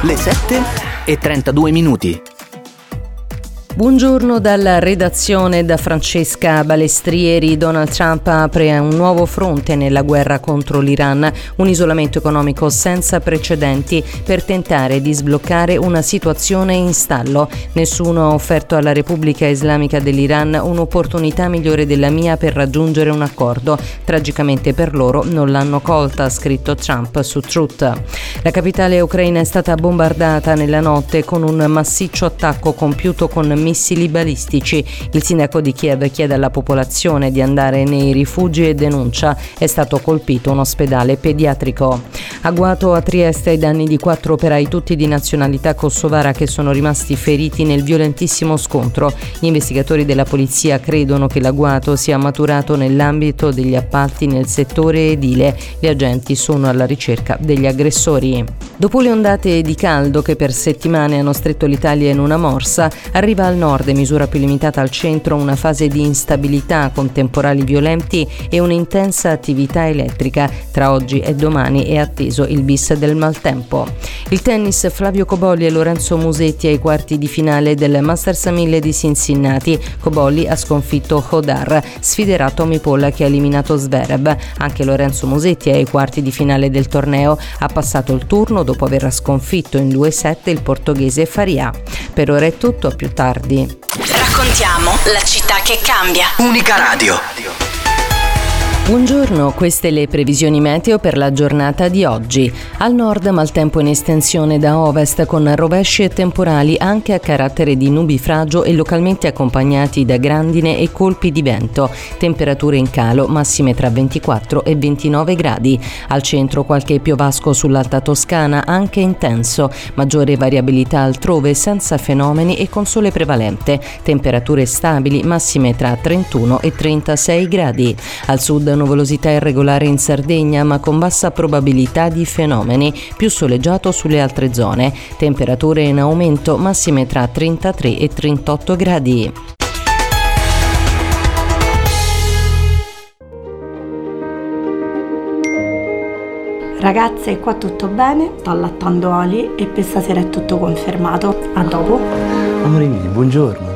Le 7:32. Buongiorno dalla redazione da Francesca Balestrieri. Donald Trump apre un nuovo fronte nella guerra contro l'Iran, un isolamento economico senza precedenti per tentare di sbloccare una situazione in stallo. Nessuno ha offerto alla Repubblica Islamica dell'Iran un'opportunità migliore della mia per raggiungere un accordo. Tragicamente per loro non l'hanno colta, ha scritto Trump su Truth. La capitale ucraina è stata bombardata nella notte con un massiccio attacco compiuto con missili balistici. Il sindaco di Kiev chiede alla popolazione di andare nei rifugi e denuncia: è stato colpito un ospedale pediatrico. Agguato a Trieste ai danni di 4 operai tutti di nazionalità kosovara che sono rimasti feriti nel violentissimo scontro. Gli investigatori della polizia credono che l'agguato sia maturato nell'ambito degli appalti nel settore edile. Gli agenti sono alla ricerca degli aggressori. Dopo le ondate di caldo che per settimane hanno stretto l'Italia in una morsa, arriva al nord e misura più limitata al centro una fase di instabilità con temporali violenti e un'intensa attività elettrica. Tra oggi e domani è atteso il bis del maltempo. Il tennis: Flavio Cobolli e Lorenzo Musetti ai quarti di finale del Masters 1000 di Cincinnati. Cobolli ha sconfitto Hodar, sfiderà Tommy Paul che ha eliminato Zverev. Anche Lorenzo Musetti è ai quarti di finale del torneo, ha passato il turno dopo aver sconfitto in 2-7 il portoghese Faria. Per ora è tutto, a più tardi. Raccontiamo la città che cambia. Unica Radio. Buongiorno, queste le previsioni meteo per la giornata di oggi. Al nord maltempo in estensione da ovest con rovesci e temporali anche a carattere di nubifragio e localmente accompagnati da grandine e colpi di vento. Temperature in calo, massime tra 24 e 29 gradi. Al centro qualche piovasco sull'Alta Toscana, anche intenso. Maggiore variabilità altrove senza fenomeni e con sole prevalente. Temperature stabili, massime tra 31 e 36 gradi. Al sud nuvolosità irregolare in Sardegna ma con bassa probabilità di fenomeni, più soleggiato sulle altre zone. Temperature in aumento, massime tra 33 e 38 gradi. Ragazze, qua tutto bene, sto allattando Oli e per stasera è tutto confermato. A dopo. Amore mio, buongiorno.